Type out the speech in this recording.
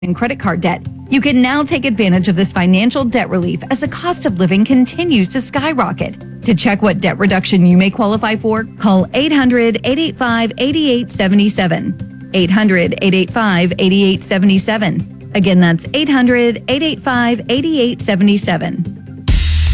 and credit card debt. You can now take advantage of this financial debt relief as the cost of living continues to skyrocket. To check what debt reduction you may qualify for, call 800-885-8877. 800-885-8877. Again, that's 800-885-8877.